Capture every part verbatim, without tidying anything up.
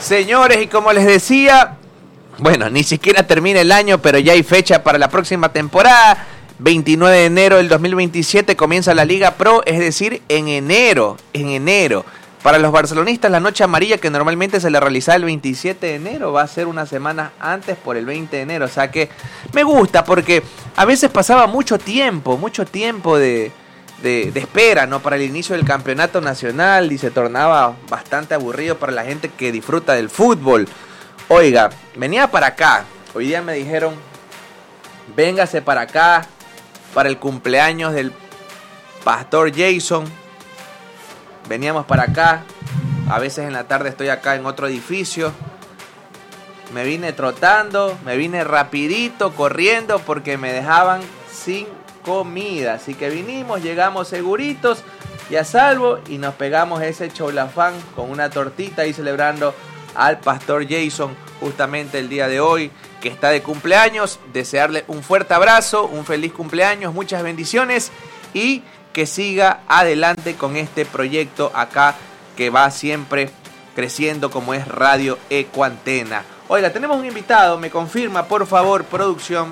Señores, y como les decía, bueno, ni siquiera termina el año, pero ya hay fecha para la próxima temporada. veintinueve de enero del dos mil veintisiete comienza la Liga Pro, es decir, en enero, en enero. Para los barcelonistas, la noche amarilla, que normalmente se le realizaba el veintisiete de enero, va a ser una semana antes, por el veinte de enero. O sea que me gusta, porque a veces pasaba mucho tiempo, mucho tiempo de, de, de espera, ¿no? Para el inicio del campeonato nacional, y se tornaba bastante aburrido para la gente que disfruta del fútbol. Oiga, venía para acá, hoy día me dijeron, véngase para acá, para el cumpleaños del pastor Jason. Veníamos para acá, a veces en la tarde estoy acá en otro edificio. Me vine trotando, me vine rapidito, corriendo, porque me dejaban sin comida. Así que vinimos, llegamos seguritos y a salvo, y nos pegamos ese cholafán con una tortita ahí celebrando al pastor Jason justamente el día de hoy, que está de cumpleaños. Desearle un fuerte abrazo, un feliz cumpleaños, muchas bendiciones, y que siga adelante con este proyecto acá que va siempre creciendo, como es Radio Ecuantena. Oiga, tenemos un invitado, me confirma, por favor, producción.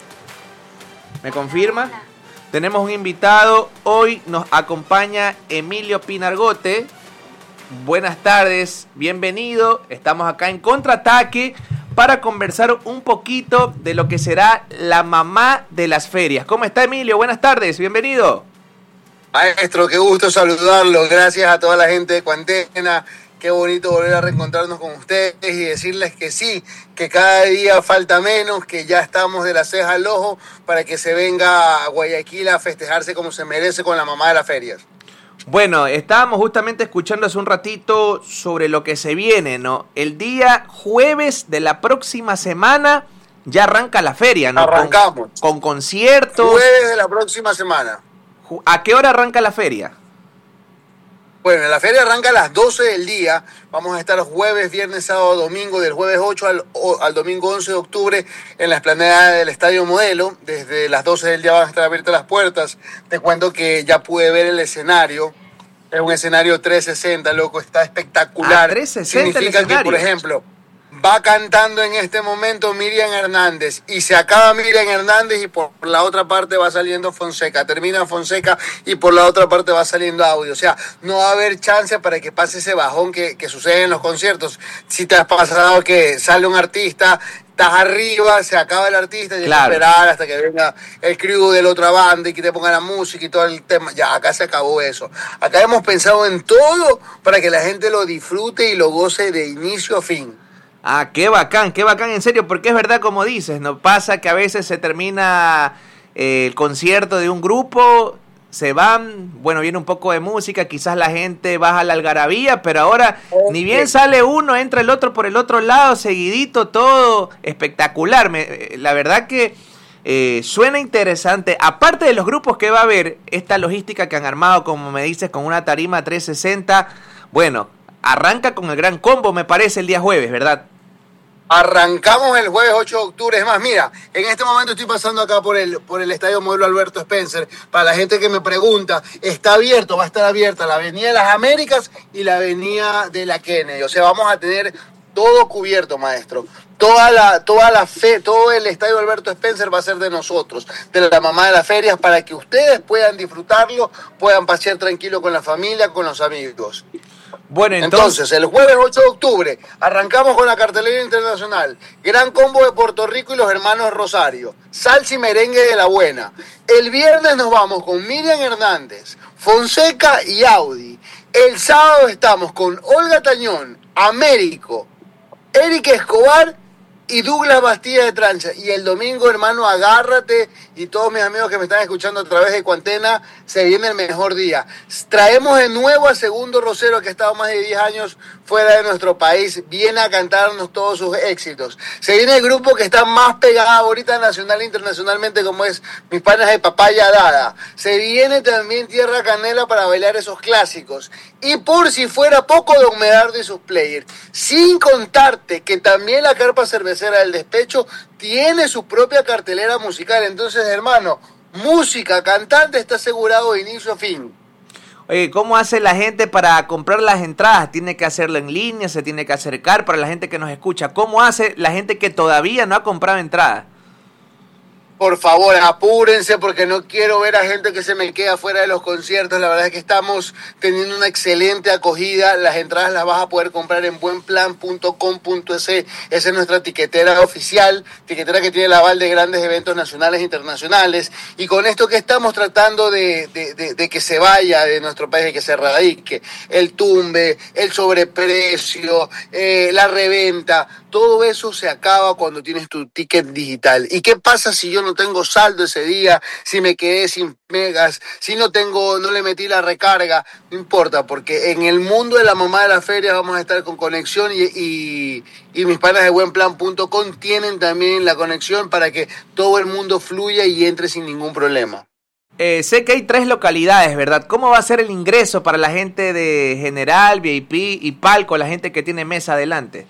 ¿Me confirma? Tenemos un invitado, hoy nos acompaña Emilio Pinargote. Buenas tardes, bienvenido. Estamos acá en Contraataque para conversar un poquito de lo que será la mamá de las ferias. ¿Cómo está, Emilio? Buenas tardes, bienvenido. Maestro, qué gusto saludarlo. Gracias a toda la gente de Ecuantena. Qué bonito volver a reencontrarnos con ustedes y decirles que sí, que cada día falta menos, que ya estamos de la ceja al ojo para que se venga a Guayaquil a festejarse como se merece con la mamá de las ferias. Bueno, estábamos justamente escuchando hace un ratito sobre lo que se viene, ¿no? El día jueves de la próxima semana ya arranca la feria, ¿no? Arrancamos. Con, con conciertos. Jueves de la próxima semana. ¿A qué hora arranca la feria? Bueno, la feria arranca a las doce del día. Vamos a estar jueves, viernes, sábado, domingo, del jueves ocho al, al domingo once de octubre en la explanada del Estadio Modelo. Desde las doce del día van a estar abiertas las puertas. Te cuento que ya pude ver el escenario. Es un escenario trescientos sesenta, loco, está espectacular. Ah, trescientos sesenta Significa el escenario. que, por ejemplo, va cantando en este momento Miriam Hernández y se acaba Miriam Hernández y por la otra parte va saliendo Fonseca. Termina Fonseca y por la otra parte va saliendo Audio. O sea, no va a haber chance para que pase ese bajón que, que sucede en los conciertos. Si te has pasado que sale un artista, estás arriba, se acaba el artista y claro, hay que esperar hasta que venga el crew de la otra banda y que te ponga la música y todo el tema. Ya, acá se acabó eso. Acá hemos pensado en todo para que la gente lo disfrute y lo goce de inicio a fin. Ah, qué bacán, qué bacán, en serio, porque es verdad como dices, ¿no? Pasa que a veces se termina eh, el concierto de un grupo, se van, bueno, viene un poco de música, quizás la gente baja la algarabía, pero ahora okay, ni bien sale uno, entra el otro por el otro lado, seguidito, todo espectacular. Me, la verdad que eh, suena interesante, aparte de los grupos que va a haber, esta logística que han armado, como me dices, con una tarima trescientos sesenta, bueno, arranca con el gran combo, me parece, el día jueves, ¿verdad? Arrancamos el jueves ocho de octubre. Es más, mira, en este momento estoy pasando acá por el, por el Estadio Modelo Alberto Spencer. Para la gente que me pregunta, está abierto, va a estar abierta la Avenida de las Américas y la Avenida de la Kennedy. O sea, vamos a tener todo cubierto, maestro. Toda la, toda la fe, todo el Estadio Alberto Spencer va a ser de nosotros, de la mamá de las ferias, para que ustedes puedan disfrutarlo, puedan pasear tranquilo con la familia, con los amigos. Bueno, entonces... entonces, el jueves ocho de octubre arrancamos con la cartelera internacional. Gran combo de Puerto Rico y los hermanos Rosario. Salsa y merengue de la buena. El viernes nos vamos con Miriam Hernández, Fonseca y Audi. El sábado estamos con Olga Tañón, Américo, Eric Escobar y Douglas Bastilla de Trancha. Y el domingo, hermano, agárrate, y todos mis amigos que me están escuchando a través de Ecuantena, se viene el mejor día. Traemos de nuevo a Segundo Rosero, que ha estado más de diez años fuera de nuestro país, viene a cantarnos todos sus éxitos. Se viene el grupo que está más pegado ahorita nacional e internacionalmente, como es Mis Panas de Papaya Dada. Se viene también Tierra Canela para bailar esos clásicos. Y por si fuera poco, Don Medardo y sus players. Sin contarte que también la Carpa Cervecera del Despecho tiene su propia cartelera musical. Entonces, hermano, música, cantante está asegurado de inicio a fin. Oye, ¿cómo hace la gente para comprar las entradas? ¿Tiene que hacerlo en línea? ¿Se tiene que acercar? Para la gente que nos escucha, ¿cómo hace la gente que todavía no ha comprado entradas? Por favor, apúrense porque no quiero ver a gente que se me queda fuera de los conciertos. La verdad es que estamos teniendo una excelente acogida. Las entradas las vas a poder comprar en buen plan punto com punto es. Esa es nuestra tiquetera oficial, tiquetera que tiene el aval de grandes eventos nacionales e internacionales. Y con esto que estamos tratando de, de, de, de que se vaya de nuestro país, de que se radique el tumbe, el sobreprecio, eh, la reventa, todo eso se acaba cuando tienes tu ticket digital. ¿Y qué pasa si yo no tengo saldo ese día, si me quedé sin megas, si no tengo, no le metí la recarga? No importa, porque en el mundo de la mamá de la feria vamos a estar con conexión y, y, y mis panas de buen plan punto com tienen también la conexión para que todo el mundo fluya y entre sin ningún problema. Eh, sé que hay tres localidades, ¿verdad? ¿Cómo va a ser el ingreso para la gente de General, V I P y Palco, la gente que tiene mesa adelante?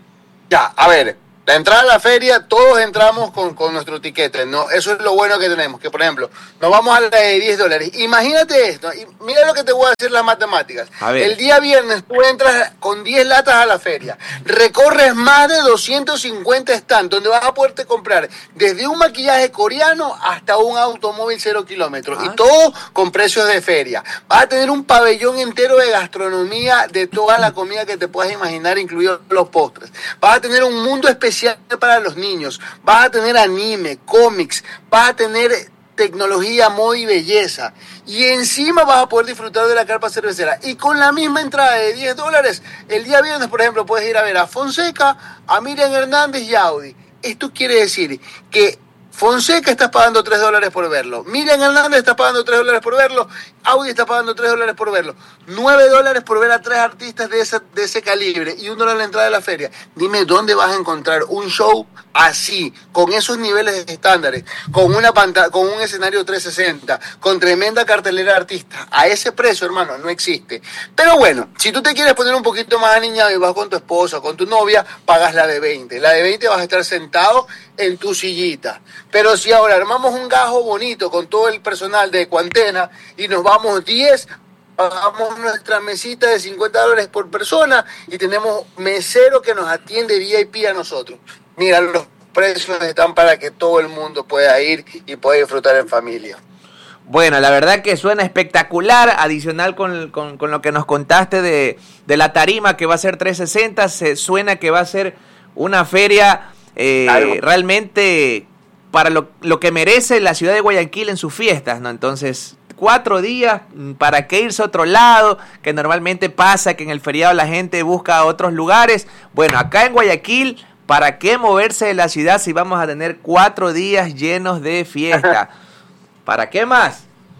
Ya, a ver, la entrada a la feria, todos entramos con, con nuestro tiquete, ¿no? Eso es lo bueno que tenemos, que por ejemplo, nos vamos a la de diez dólares. Imagínate esto, y mira lo que te voy a decir las matemáticas. A ver. El día viernes tú entras con diez latas a la feria, recorres más de doscientos cincuenta stands, donde vas a poderte comprar desde un maquillaje coreano hasta un automóvil cero kilómetros, ah. y todo con precios de feria. Vas a tener un pabellón entero de gastronomía, de toda la comida que te puedas imaginar, incluidos los postres. Vas a tener un mundo especial para los niños, vas a tener anime, cómics, vas a tener tecnología, moda y belleza, y encima vas a poder disfrutar de la carpa cervecera, y con la misma entrada de diez dólares, el día viernes, por ejemplo, puedes ir a ver a Fonseca, a Miriam Hernández y a Audi. Esto quiere decir que Fonseca estás pagando tres dólares por verlo, Miriam Hernández está pagando tres dólares por verlo, Audi está pagando tres dólares por verlo, nueve dólares por ver a tres artistas de ese, de ese calibre y un dólar la entrada de la feria. Dime dónde vas a encontrar un show así, con esos niveles estándares, con una pantalla, con un escenario trescientos sesenta, con tremenda cartelera de artistas. A ese precio, hermano, no existe. Pero bueno, si tú te quieres poner un poquito más aniñado y vas con tu esposa, con tu novia, pagas la de veinte. La de veinte vas a estar sentado en tu sillita. Pero si ahora armamos un gajo bonito con todo el personal de Cuantena y nos vamos diez, pagamos nuestra mesita de cincuenta dólares por persona y tenemos mesero que nos atiende V I P a nosotros. Mira, los precios están para que todo el mundo pueda ir y pueda disfrutar en familia. Bueno, la verdad que suena espectacular, adicional con, con, con lo que nos contaste de, de la tarima que va a ser trescientos sesenta, se suena que va a ser una feria eh, realmente para lo, lo que merece la ciudad de Guayaquil en sus fiestas, ¿no? Entonces, cuatro días, ¿para qué irse a otro lado? Que normalmente pasa que en el feriado la gente busca otros lugares. Bueno, acá en Guayaquil, ¿para qué moverse de la ciudad si vamos a tener cuatro días llenos de fiesta? ¿Para qué más?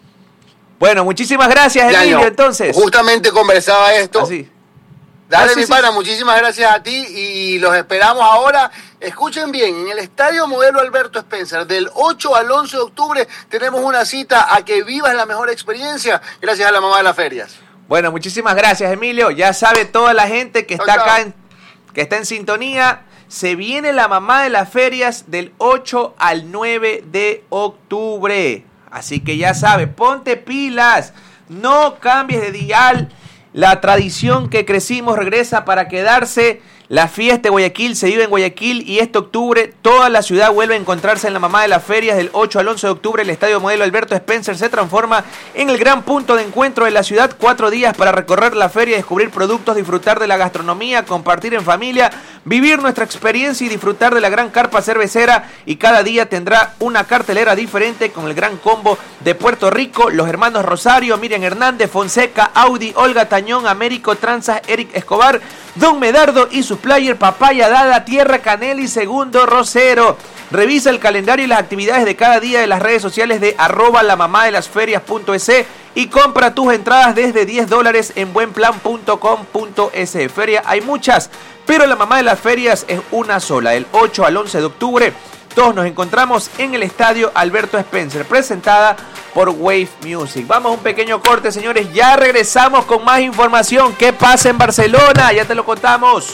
Bueno, muchísimas gracias, Emilio, ya, entonces. Justamente conversaba esto. Así. Dale, Así, mi sí. pana, muchísimas gracias a ti y los esperamos ahora. Escuchen bien, en el Estadio Modelo Alberto Spencer, del ocho al once de octubre, tenemos una cita a que vivas la mejor experiencia gracias a la mamá de las ferias. Bueno, muchísimas gracias, Emilio. Ya sabe toda la gente que está chao, acá, en, que está en sintonía. Se viene la mamá de las ferias del ocho al nueve de octubre. Así que ya sabe, ponte pilas, no cambies de dial. La tradición que crecimos regresa para quedarse. La fiesta de Guayaquil se vive en Guayaquil y este octubre toda la ciudad vuelve a encontrarse en la mamá de las ferias. Del ocho al once de octubre el Estadio Modelo Alberto Spencer se transforma en el gran punto de encuentro de la ciudad. Cuatro días para recorrer la feria, descubrir productos, disfrutar de la gastronomía, compartir en familia, vivir nuestra experiencia y disfrutar de la gran carpa cervecera. Y cada día tendrá una cartelera diferente con el gran combo de Puerto Rico, los hermanos Rosario, Miriam Hernández, Fonseca, Audi, Olga Tañón, Américo Tranzas, Eric Escobar, Don Medardo y sus player Papaya Dada, Tierra Canel y Segundo Rosero. Revisa el calendario y las actividades de cada día de las redes sociales de arroba la mamá de las ferias punto es y compra tus entradas desde diez dólares en buen plan punto com punto es. Feria hay muchas, pero la mamá de las ferias es una sola. Del ocho al once de octubre todos nos encontramos en el Estadio Alberto Spencer, presentada por Wave Music. Vamos a un pequeño corte, señores. Ya regresamos con más información. ¿Qué pasa en Barcelona? Ya te lo contamos.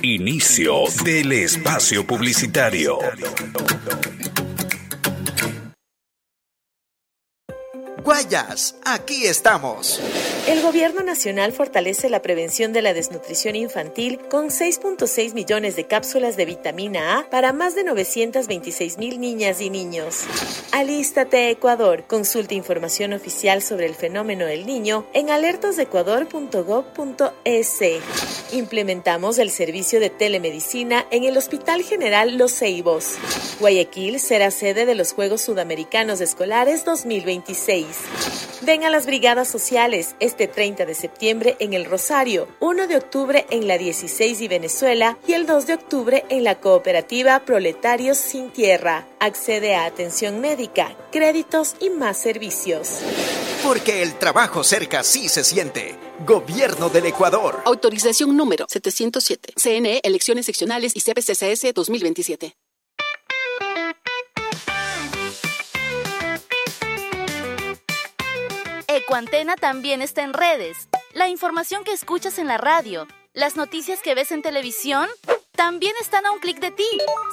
Inicio del espacio publicitario. Guayas, aquí estamos. El Gobierno Nacional fortalece la prevención de la desnutrición infantil con seis punto seis millones de cápsulas de vitamina A para más de novecientos veintiséis mil niñas y niños. Alístate, Ecuador. Consulta información oficial sobre el fenómeno del niño en alertas de ecuador punto gob punto es. Implementamos el servicio de telemedicina en el Hospital General Los Ceibos. Guayaquil será sede de los Juegos Sudamericanos Escolares dos mil veintiséis. Ven a las brigadas sociales este treinta de septiembre en El Rosario, uno de octubre en la dieciséis y Venezuela y el dos de octubre en la cooperativa Proletarios Sin Tierra. Accede a atención médica, créditos y más servicios. Porque el trabajo cerca sí se siente. Gobierno del Ecuador. Autorización número setecientos siete. C N E, Elecciones Seccionales y C P C C S dos mil veintisiete. Ecuantena también está en redes. La información que escuchas en la radio, las noticias que ves en televisión, también están a un clic de ti.